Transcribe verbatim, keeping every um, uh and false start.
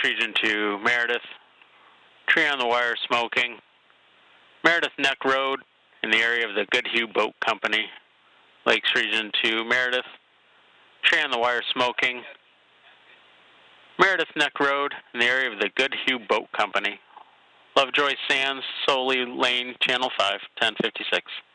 Region two, Meredith. Tree on the wire smoking. Meredith Neck Road in the area of the Goodhue Boat Company. Lakes Region two, Meredith. Tree on the wire smoking. Meredith Neck Road in the area of the Goodhue Boat Company. Lovejoy Sands, Soley Lane, Channel five, ten fifty-six.